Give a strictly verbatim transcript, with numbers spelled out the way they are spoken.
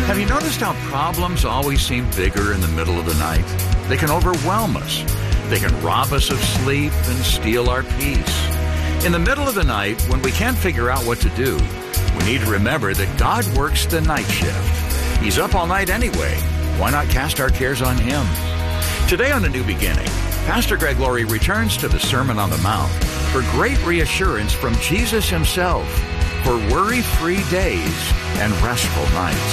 Have you noticed how problems always seem bigger in the middle of the night? They can overwhelm us. They can rob us of sleep and steal our peace. In the middle of the night, when we can't figure out what to do, we need to remember that God works the night shift. He's up all night anyway. Why not cast our cares on Him? Today on A New Beginning, Pastor Greg Laurie returns to the Sermon on the Mount for great reassurance from Jesus Himself for worry-free days and restful nights.